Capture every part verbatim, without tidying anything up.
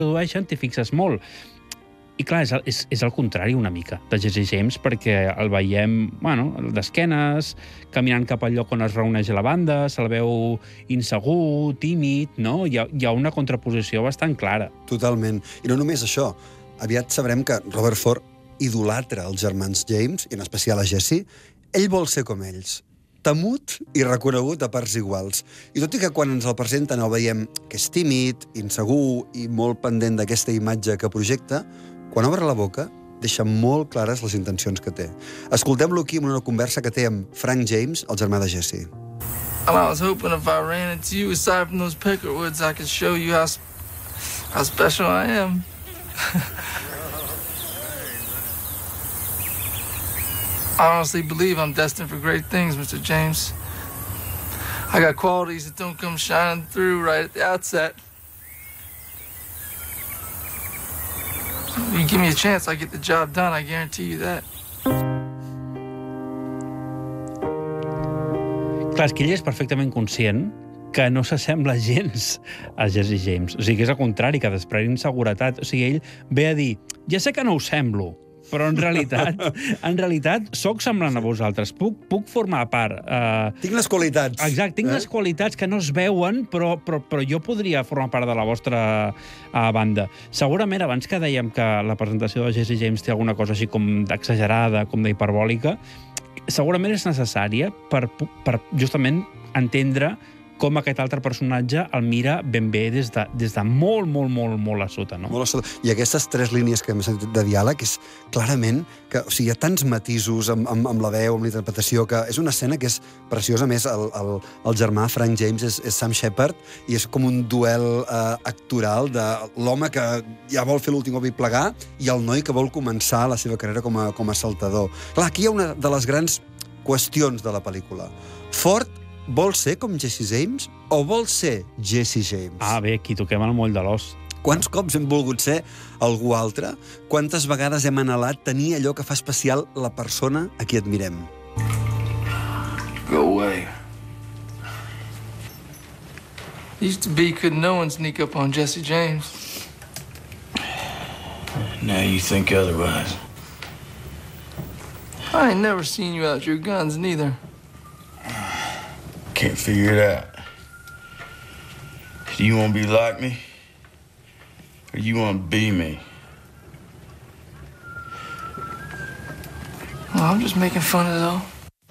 produeixen, t'hi fixes molt. I clar, és, és, és el contrari una mica de Jesse James, perquè el veiem, bueno, d'esquenes, caminant cap al lloc on es reuneix la banda, se'l veu insegur, tímid, no? Hi ha, hi ha una contraposició bastant clara. Totalment. I no només això. Aviat sabrem que Robert Ford idolatra els germans James, i en especial a Jesse. Ell vol ser com ells. Temut i reconegut a parts iguals. I tot i que quan ens el presenten el veiem que és tímid, insegur i molt pendent d'aquesta imatge que projecta, quan obre la boca, deixa molt clares les intencions que té. Escoltem-lo aquí en una conversa que té amb Frank James, el germà de Jesse. Well, I was hoping if I ran into you aside from those Peckerwoods, I could show you how, how special I am. I honestly believe I'm destined for great things, Mister James. I got qualities that don't come shining through right at the outset. You give me a chance, I get the job done, I guarantee you that. Clar, és que ell és perfectament conscient que no s'assembla gens a Jesse James. O sigui, que és el contrari, que desprèn inseguretat. O sigui, ell ve a dir, ja sé que no us semblo, però en realitat, en realitat, soc semblant a vosaltres. Puc, puc formar part. Uh... Tinc les qualitats. Exacte, tinc eh? les qualitats que no es veuen, però, però, però jo podria formar part de la vostra uh, banda. Segurament, abans que dèiem que la presentació de Jesse James té alguna cosa així com d'exagerada, com d'hiperbòlica, segurament és necessària per, per justament entendre com aquest altre personatge el mira ben bé des de, des de molt, molt, molt, molt a sota, no? Molt a sota. I aquestes tres línies que hem sentit de diàleg és clarament que, o sigui, hi ha tants matisos amb, amb, amb la veu, amb la interpretació, que és una escena que és preciosa. A més, el, el, el germà Frank James és, és Sam Shepard i és com un duel eh, actoral de l'home que ja vol fer l'últim ovi plegar i el noi que vol començar la seva carrera com a, com a saltador. Clar, aquí hi ha una de les grans qüestions de la pel·lícula. Ford vol ser com Jesse James o vol ser Jesse James? Ah, bé, aquí toquem el moll de l'os. Quants cops hem volgut ser algú altre? Quantes vegades hem anhelat tenir allò que fa especial la persona a qui admirem? Go away. Used to be, couldn't no one sneak up on Jesse James. Now you think otherwise. I ain't never seen you out your guns, neither. Can't figure it out. Do you want to be like me? Or you want to be me? Well, I'm just making fun of it all.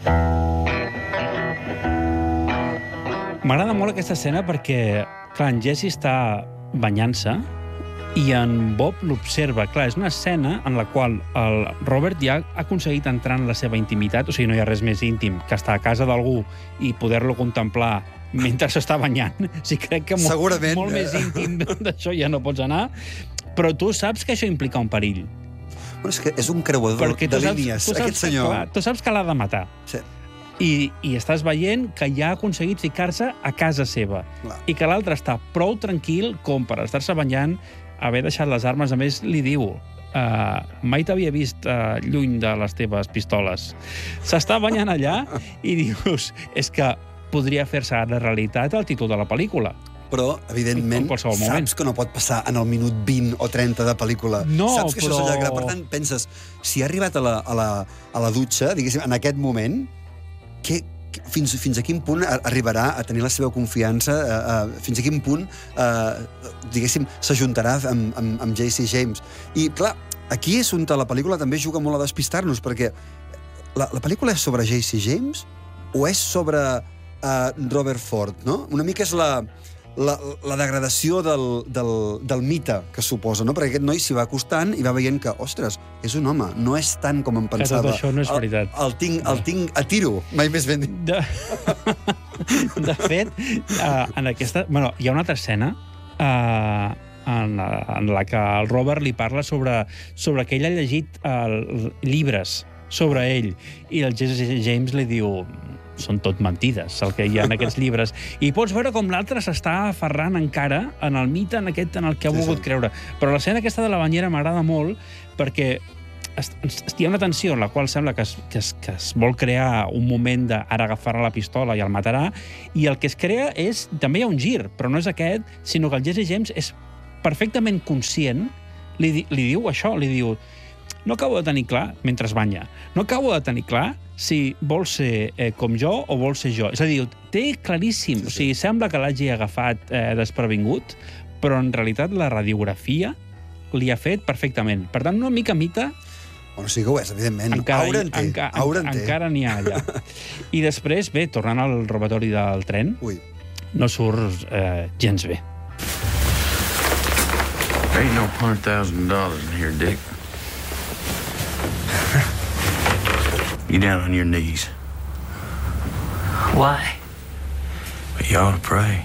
M'agrada molt aquesta escena perquè, clar, en Jesse està banyant-se i en Bob l'observa. Clar, és una escena en la qual el Robert ja ha aconseguit entrar en la seva intimitat, o sigui, no hi ha res més íntim que estar a casa d'algú i poder-lo contemplar mentre s'està banyant. O sigui, crec que molt, molt més íntim d'això ja no pots anar, però tu saps que això implica un perill. Bueno, és que és un creuador perquè de saps, línies, saps aquest senyor. Que, clar, tu saps que l'ha de matar. Sí. I, i estàs veient que ja ha aconseguit ficar-se a casa seva. Clar. I que l'altre està prou tranquil com per estar-se banyant, haver deixat les armes. A més, li diu, uh, mai t'havia vist uh, lluny de les teves pistoles. S'està banyant allà i dius, és que podria fer-se de realitat el títol de la pel·lícula. Però, evidentment, saps que no pot passar en el minut vint o trenta de pel·lícula. No, saps que però... això s'allargarà. Per tant, penses, si ha arribat a la, a la, a la dutxa, diguéssim, en aquest moment, que, que, fins, fins a quin punt arribarà a tenir la seva confiança, a, a, fins a quin punt, a, diguéssim, s'ajuntarà amb, amb, amb Jesse James. I, clar, aquí és on la pel·lícula també juga molt a despistar-nos, perquè la, la pel·lícula és sobre Jesse James o és sobre uh, Robert Ford, no? Una mica és la... La, la degradació del, del, del mite que suposa, no? Perquè aquest noi s'hi va acostant i va veient que, ostres, és un home, no és tant com em pensava. Que tot això no és veritat. El, el, tinc, el tinc a tiro, mai més ben dit. De, de fet, uh, en aquesta... Bueno, hi ha una altra escena uh, en, en la que el Robert li parla sobre, sobre que ell ha llegit uh, llibres sobre ell i el Jesse James li diu... són tot mentides, el que hi ha en aquests llibres. I pots veure com l'altre s'està aferrant encara en el mite en aquest en el que ha volgut sí, sí. creure. Però l'escena aquesta de la banyera m'agrada molt perquè hi ha una tensió en la qual sembla que es, que es, que es vol crear un moment de ara agafarà la pistola i el matarà, i el que es crea és... També hi ha un gir, però no és aquest, sinó que el Jesse James és perfectament conscient, li, di- li diu això, li diu no acabo de tenir clar, mentre es banya, no acabo de tenir clar si vol ser eh, com jo o vol ser jo. És a dir, té claríssim, o sigui, sembla que l'hagi agafat eh, desprevingut, però en realitat la radiografia li ha fet perfectament. Per tant, una mica mita Bueno, sí que ho és, evidentment. encara, Aura en té. enca, Aura en té. encara n'hi ha allà. I després, bé, tornant al robatori del tren, Ui. no surt eh, gens bé. There ain't no one hundred thousand dollars in here, Dick. You down on your knees. Why? But you ought to pray.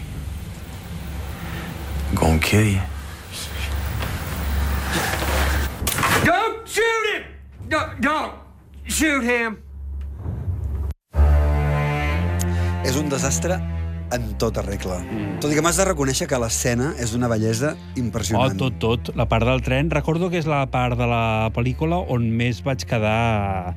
I'm gonna kill you. Don't shoot him! Don't, don't shoot him! És un desastre en tota regla. Mm. Tot i que m'has de reconèixer que l'escena és d'una bellesa Oh, impressionant. tot, tot. La part del tren, recordo que és la part de la pel·lícula on més vaig quedar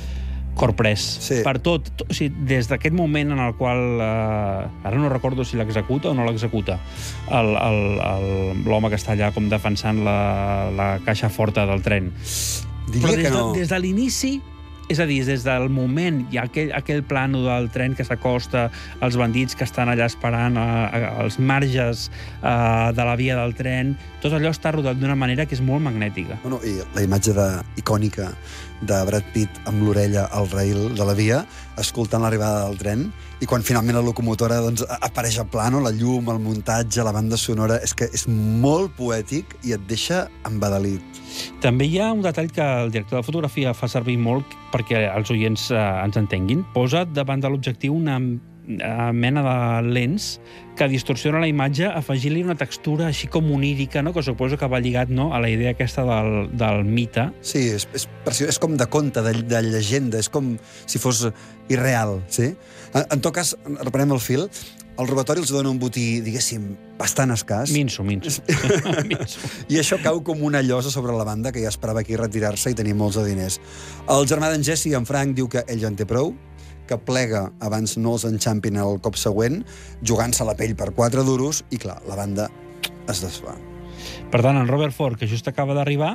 corprès. Sí. Per tot. O sigui, des d'aquest moment en el qual... Eh, ara no recordo si l'executa o no l'executa. el- el- el- L'home que està allà com defensant la, la caixa forta del tren. Diria Però des, que no. de, des de l'inici, és a dir, des del moment, hi ha aquell, aquell plano del tren que s'acosta, els bandits que estan allà esperant, a, a, als marges a, de la via del tren, tot allò està rodat d'una manera que és molt magnètica. Bueno, i la imatge de, icònica de Brad Pitt amb l'orella al rail de la via, escoltant l'arribada del tren, i quan finalment la locomotora doncs, apareix a plano, la llum, el muntatge, la banda sonora, és que és molt poètic i et deixa embadalit. També hi ha un detall que el director de fotografia fa servir molt perquè els oients eh, ens entenguin. Posa davant de l'objectiu una eh, mena de lents que distorsiona la imatge, afegint-li una textura així com onírica, no? Que suposo que va lligat, no?, a la idea aquesta del, del mite. Sí, és, és, és com de conte, de, de llegenda, és com si fos irreal, sí? En, en tot cas, reprenem el fil, el robatori els dona un botí, diguéssim, bastant escàs. Minso, minso. minso. I això cau com una llosa sobre la banda que ja esperava aquí retirar-se i tenir molts de diners. El germà d'en Jesse, en Frank, diu que ell ja en té prou, que plega abans no els enxampin el cop següent, jugant-se la pell per quatre duros, i clar, la banda es desfà. Per tant, en Robert Ford, que just acaba d'arribar,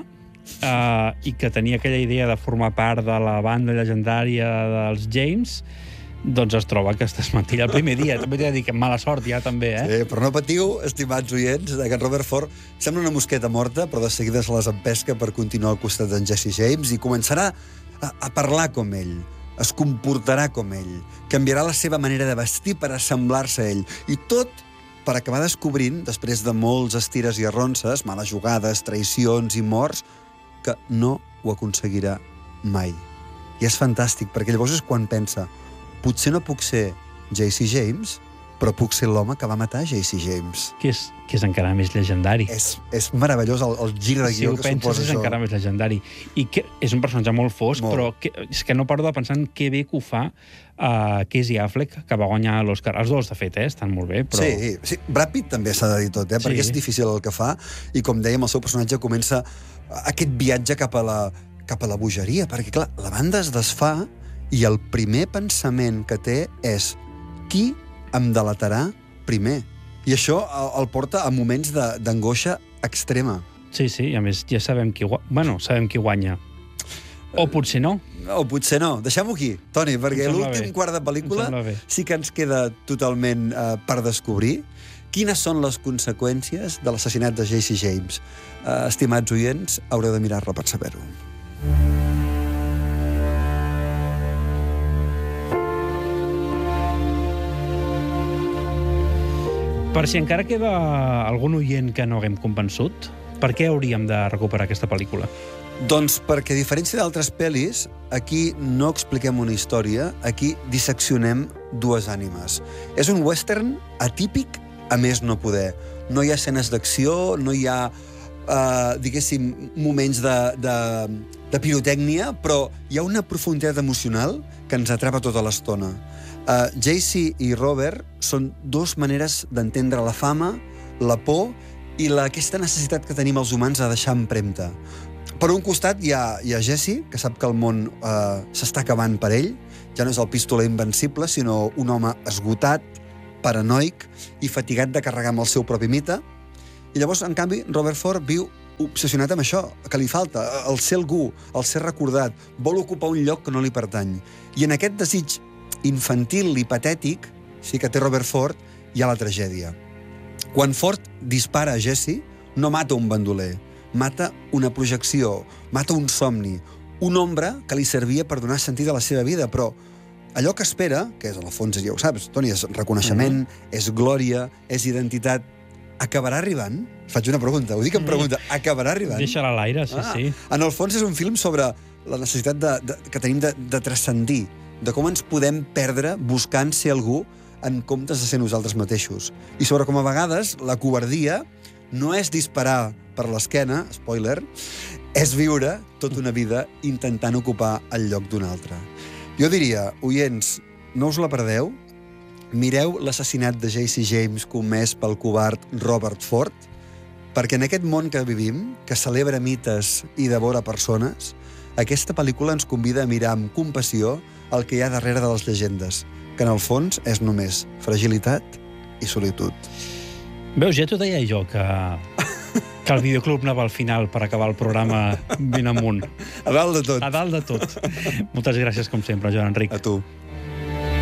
eh, i que tenia aquella idea de formar part de la banda llegendària dels James, doncs es troba que es desmantella el primer dia. També t'he de dir que mala sort ja també, eh? Sí, però no patiu, estimats oients, que en Robert Ford sembla una mosqueta morta, però de seguida se les empesca per continuar al costat d'en Jesse James i començarà a, a parlar com ell, es comportarà com ell, canviarà la seva manera de vestir per assemblar-se a ell, i tot per acabar descobrint, després de molts estires i arronses, males jugades, traïcions i morts, que no ho aconseguirà mai. I és fantàstic, perquè llavors és quan pensa potser no puc ser J C James, però puc ser l'home que va matar J C James. Que és, que és encara més llegendari. És, és meravellós el, el gir de Si guió ho que penses, suposa és això. encara més llegendari. I que és un personatge molt fosc, Molt. però que, és que no paro de pensar en que bé que ho fa uh, Casey Affleck, que va guanyar l'Oscar. Els dos, de fet, eh, estan molt bé, però... Sí, sí, Brad Pitt també s'ha de dir tot, eh? Perquè Sí. és difícil el que fa, i com dèiem, el seu personatge comença aquest viatge cap a la, cap a la bogeria, perquè, clar, la banda es desfà i el primer pensament que té és qui em delatarà primer? I això el, el porta a moments de- d'angoixa extrema. Sí, sí, i a més ja sabem qui, gua... bueno, sabem qui guanya. O potser no. O potser no. Deixem-ho aquí, Toni, perquè Em sembla l'últim bé. quart de pel·lícula Em sembla bé. sí que ens queda totalment eh, per descobrir quines són les conseqüències de l'assassinat de J C James. Eh, estimats oients, haureu de mirar-la per saber-ho. Per si encara queda algun oient que no haguem convençut, per què hauríem de recuperar aquesta pel·lícula? Doncs perquè, a diferència d'altres pel·lis, aquí no expliquem una història, aquí disseccionem dues ànimes. És un western atípic, a més no poder. No hi ha escenes d'acció, no hi ha, eh, diguéssim, moments de, de, de pirotècnia, però hi ha una profunditat emocional que ens atrapa tota l'estona. Uh, J C i Robert són dos maneres d'entendre la fama, la por i la, aquesta necessitat que tenim els humans a deixar empremta. Per un costat hi ha, hi ha Jesse, que sap que el món eh, s'està acabant per ell. Ja no és el pistoler invencible, sinó un home esgotat, paranoic i fatigat de carregar amb el seu propi mite. I llavors, en canvi, Robert Ford viu obsessionat amb això, que li falta, el ser algú, el ser recordat, vol ocupar un lloc que no li pertany. I en aquest desig infantil i patètic, sí que té Robert Ford, hi ha la tragèdia. Quan Ford dispara a Jesse, no mata un bandoler, mata una projecció, mata un somni, una ombra que li servia per donar sentit a la seva vida, però allò que espera, que és, al fons, ja ho saps, Toni, és reconeixement, mm-hmm. és glòria, és identitat, acabarà arribant? Faig una pregunta, ho dic en pregunta, acabarà arribant? Deixa-la a l'aire, sí, ah, sí. En el fons és un film sobre la necessitat de, de, que tenim de, de transcendir, de com ens podem perdre buscant ser algú en comptes de ser nosaltres mateixos. I sobre com a vegades la covardia no és disparar per l'esquena, spoiler, és viure tota una vida intentant ocupar el lloc d'un altre. Jo diria, oients, no us la perdeu, mireu l'assassinat de Jesse James comès pel covard Robert Ford, perquè en aquest món que vivim, que celebra mites i devora persones, aquesta pel·lícula ens convida a mirar amb compassió el que hi ha darrere de les llegendes, que en el fons és només fragilitat i solitud. Veus, ja t'ho deia jo, que, que el videoclub anava al final per acabar el programa ben amunt. A dalt de tot. A dalt de tot. Moltes gràcies, com sempre, Joan Enric. A tu.